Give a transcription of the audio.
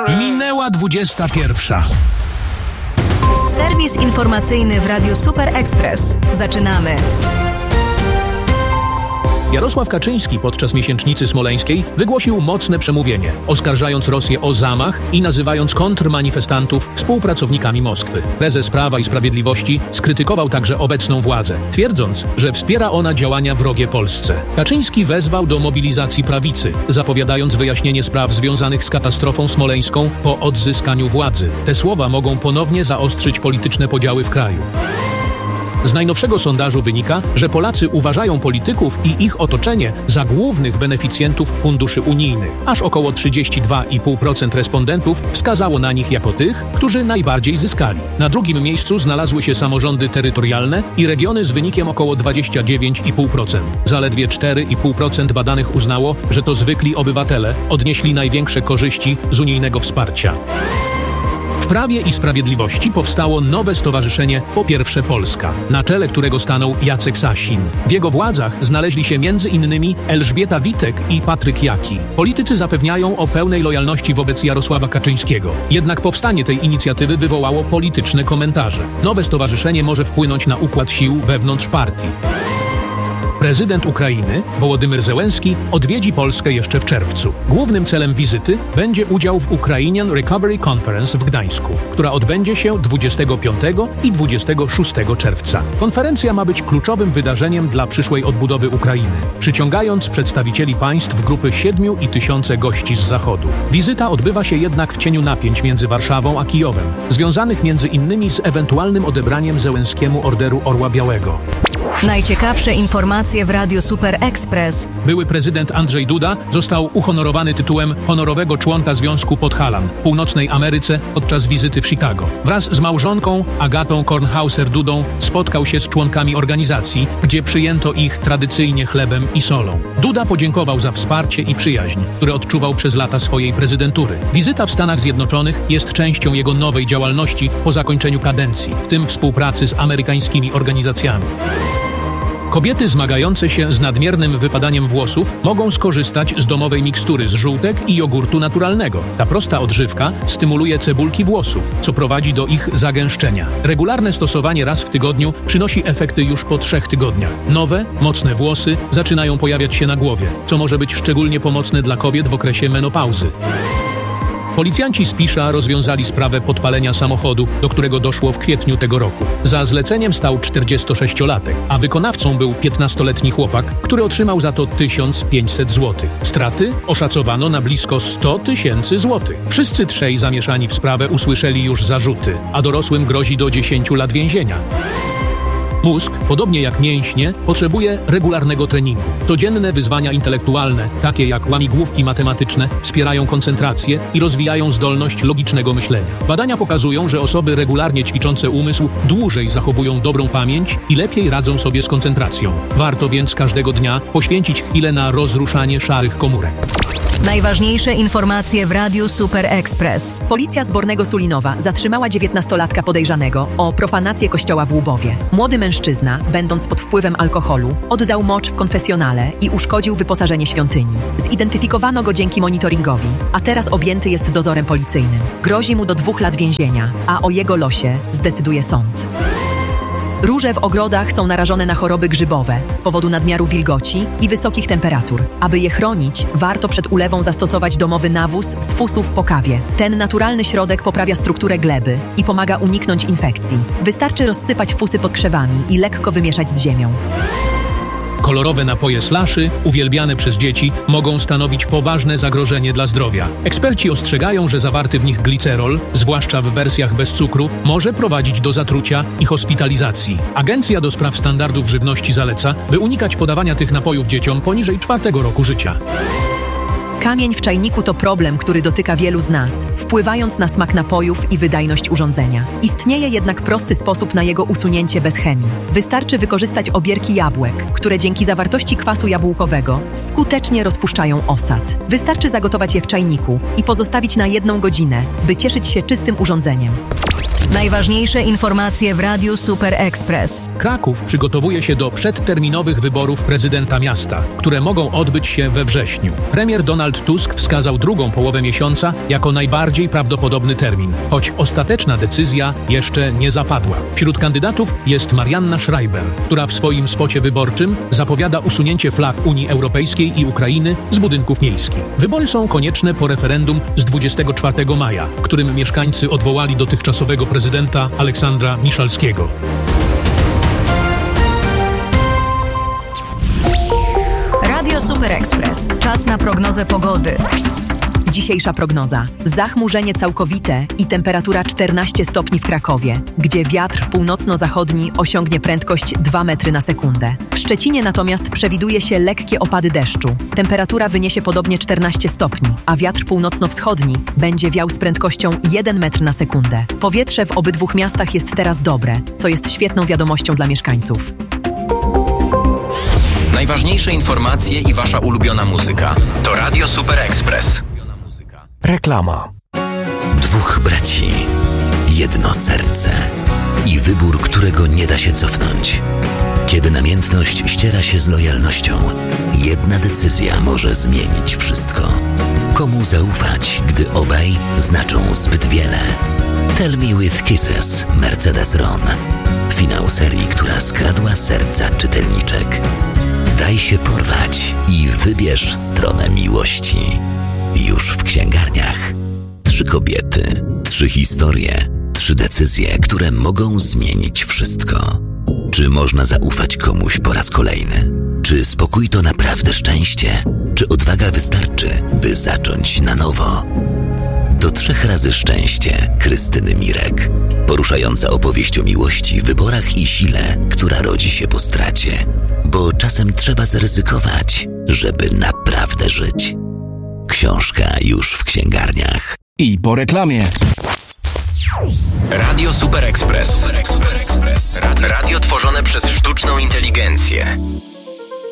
Minęła 21. Serwis informacyjny w Radiu Super Express. Zaczynamy. Jarosław Kaczyński podczas miesięcznicy smoleńskiej wygłosił mocne przemówienie, oskarżając Rosję o zamach i nazywając kontrmanifestantów współpracownikami Moskwy. Prezes Prawa i Sprawiedliwości skrytykował także obecną władzę, twierdząc, że wspiera ona działania wrogie Polsce. Kaczyński wezwał do mobilizacji prawicy, zapowiadając wyjaśnienie spraw związanych z katastrofą smoleńską po odzyskaniu władzy. Te słowa mogą ponownie zaostrzyć polityczne podziały w kraju. Z najnowszego sondażu wynika, że Polacy uważają polityków i ich otoczenie za głównych beneficjentów funduszy unijnych. Aż około 32,5% respondentów wskazało na nich jako tych, którzy najbardziej zyskali. Na drugim miejscu znalazły się samorządy terytorialne i regiony z wynikiem około 29,5%. Zaledwie 4,5% badanych uznało, że to zwykli obywatele odnieśli największe korzyści z unijnego wsparcia. W Prawie i Sprawiedliwości powstało nowe stowarzyszenie Po Pierwsze Polska, na czele którego stanął Jacek Sasin. W jego władzach znaleźli się m.in. Elżbieta Witek i Patryk Jaki. Politycy zapewniają o pełnej lojalności wobec Jarosława Kaczyńskiego. Jednak powstanie tej inicjatywy wywołało polityczne komentarze. Nowe stowarzyszenie może wpłynąć na układ sił wewnątrz partii. Prezydent Ukrainy, Wołodymyr Zełenski, odwiedzi Polskę jeszcze w czerwcu. Głównym celem wizyty będzie udział w Ukrainian Recovery Conference w Gdańsku, która odbędzie się 25 i 26 czerwca. Konferencja ma być kluczowym wydarzeniem dla przyszłej odbudowy Ukrainy, przyciągając przedstawicieli państw grupy 7,000 gości z Zachodu. Wizyta odbywa się jednak w cieniu napięć między Warszawą a Kijowem, związanych m.in. z ewentualnym odebraniem Zełenskiemu Orderu Orła Białego. Najciekawsze informacje w Radiu Super Express. Były prezydent Andrzej Duda został uhonorowany tytułem honorowego członka Związku Podhalan w Północnej Ameryce podczas wizyty w Chicago. Wraz z małżonką Agatą Kornhauser-Dudą spotkał się z członkami organizacji, gdzie przyjęto ich tradycyjnie chlebem i solą. Duda podziękował za wsparcie i przyjaźń, które odczuwał przez lata swojej prezydentury. Wizyta w Stanach Zjednoczonych jest częścią jego nowej działalności po zakończeniu kadencji, w tym współpracy z amerykańskimi organizacjami. Kobiety zmagające się z nadmiernym wypadaniem włosów mogą skorzystać z domowej mikstury z żółtek i jogurtu naturalnego. Ta prosta odżywka stymuluje cebulki włosów, co prowadzi do ich zagęszczenia. Regularne stosowanie raz w tygodniu przynosi efekty już po 3 tygodniach. Nowe, mocne włosy zaczynają pojawiać się na głowie, co może być szczególnie pomocne dla kobiet w okresie menopauzy. Policjanci z Pisza rozwiązali sprawę podpalenia samochodu, do którego doszło w kwietniu tego roku. Za zleceniem stał 46-latek, a wykonawcą był 15-letni chłopak, który otrzymał za to 1500 zł. Straty oszacowano na blisko 100 000 złotych. Wszyscy 3 zamieszani w sprawę usłyszeli już zarzuty, a dorosłym grozi do 10 lat więzienia. Mózg, podobnie jak mięśnie, potrzebuje regularnego treningu. Codzienne wyzwania intelektualne, takie jak łamigłówki matematyczne, wspierają koncentrację i rozwijają zdolność logicznego myślenia. Badania pokazują, że osoby regularnie ćwiczące umysł dłużej zachowują dobrą pamięć i lepiej radzą sobie z koncentracją. Warto więc każdego dnia poświęcić chwilę na rozruszanie szarych komórek. Najważniejsze informacje w Radiu Super Express. Policja z Bornego Sulinowa zatrzymała 19-latka podejrzanego o profanację kościoła w Łubowie. Młody mężczyzna, będąc pod wpływem alkoholu, oddał mocz w konfesjonale i uszkodził wyposażenie świątyni. Zidentyfikowano go dzięki monitoringowi, a teraz objęty jest dozorem policyjnym. Grozi mu do 2 lat więzienia, a o jego losie zdecyduje sąd. Róże w ogrodach są narażone na choroby grzybowe z powodu nadmiaru wilgoci i wysokich temperatur. Aby je chronić, warto przed ulewą zastosować domowy nawóz z fusów po kawie. Ten naturalny środek poprawia strukturę gleby i pomaga uniknąć infekcji. Wystarczy rozsypać fusy pod krzewami i lekko wymieszać z ziemią. Kolorowe napoje slaszy, uwielbiane przez dzieci, mogą stanowić poważne zagrożenie dla zdrowia. Eksperci ostrzegają, że zawarty w nich glicerol, zwłaszcza w wersjach bez cukru, może prowadzić do zatrucia i hospitalizacji. Agencja do Spraw Standardów Żywności zaleca, by unikać podawania tych napojów dzieciom poniżej 4 roku życia. Kamień w czajniku to problem, który dotyka wielu z nas, wpływając na smak napojów i wydajność urządzenia. Istnieje jednak prosty sposób na jego usunięcie bez chemii. Wystarczy wykorzystać obierki jabłek, które dzięki zawartości kwasu jabłkowego skutecznie rozpuszczają osad. Wystarczy zagotować je w czajniku i pozostawić na 1 godzinę, by cieszyć się czystym urządzeniem. Najważniejsze informacje w Radiu Super Express. Kraków przygotowuje się do przedterminowych wyborów prezydenta miasta, które mogą odbyć się we wrześniu. Premier Donald Donald Tusk wskazał drugą połowę miesiąca jako najbardziej prawdopodobny termin, choć ostateczna decyzja jeszcze nie zapadła. Wśród kandydatów jest Marianna Schreiber, która w swoim spocie wyborczym zapowiada usunięcie flag Unii Europejskiej i Ukrainy z budynków miejskich. Wybory są konieczne po referendum z 24 maja, w którym mieszkańcy odwołali dotychczasowego prezydenta Aleksandra Miszalskiego. Radio Super Express. Czas na prognozę pogody. Dzisiejsza prognoza. Zachmurzenie całkowite i temperatura 14 stopni w Krakowie, gdzie wiatr północno-zachodni osiągnie prędkość 2 metry na sekundę. W Szczecinie natomiast przewiduje się lekkie opady deszczu. Temperatura wyniesie podobnie 14 stopni, a wiatr północno-wschodni będzie wiał z prędkością 1 metr na sekundę. Powietrze w obydwu miastach jest teraz dobre, co jest świetną wiadomością dla mieszkańców. Najważniejsze informacje i wasza ulubiona muzyka to Radio Super Express. Reklama. Dwóch braci, jedno serce i wybór, którego nie da się cofnąć. Kiedy namiętność ściera się z lojalnością, jedna decyzja może zmienić wszystko. Komu zaufać, gdy obaj znaczą zbyt wiele? Tell Me With Kisses, Mercedes-Ron. Finał serii, która skradła serca czytelniczek. Daj się porwać i wybierz stronę miłości. Już w księgarniach. 3 kobiety, 3 historie, 3 decyzje, które mogą zmienić wszystko. Czy można zaufać komuś po raz kolejny? Czy spokój to naprawdę szczęście? Czy odwaga wystarczy, by zacząć na nowo? To 3 razy szczęście Krystyny Mirek. Poruszająca opowieść o miłości, wyborach i sile, która rodzi się po stracie. Bo czasem trzeba zaryzykować, żeby naprawdę żyć. Książka już w księgarniach. I po reklamie. Radio Super Express. Radio tworzone przez sztuczną inteligencję.